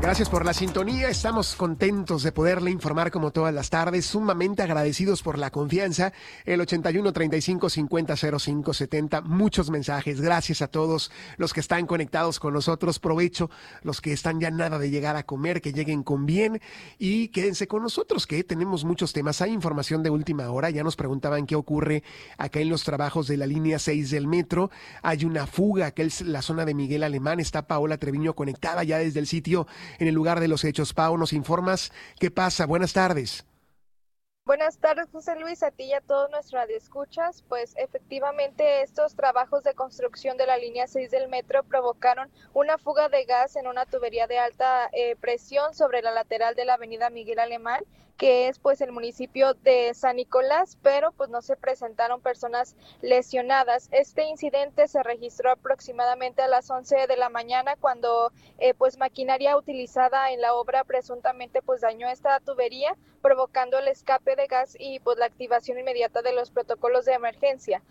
Gracias por la sintonía, estamos contentos de poderle informar como todas las tardes, sumamente agradecidos por la confianza, el 81 35 50 05 70, muchos mensajes, gracias a todos los que están conectados con nosotros, provecho, los que están ya nada de llegar a comer, que lleguen con bien y quédense con nosotros, que tenemos muchos temas, hay información de última hora, ya nos preguntaban qué ocurre acá en los trabajos de la línea 6 del metro, hay una fuga, que es la zona de Miguel Alemán, está Paola Treviño conectada ya desde el sitio en el lugar de los hechos. Pau, nos informas qué pasa. Buenas tardes. Buenas tardes, José Luis, a ti y a todos nuestros radioescuchas. Pues efectivamente estos trabajos de construcción de la línea 6 del metro provocaron una fuga de gas en una tubería de alta presión sobre la lateral de la avenida Miguel Alemán, que es pues el municipio de San Nicolás, pero pues no se presentaron personas lesionadas. Este incidente se registró aproximadamente a las 11 de la mañana cuando pues maquinaria utilizada en la obra presuntamente pues dañó esta tubería, provocando el escape de gas y pues la activación inmediata de los protocolos de emergencia.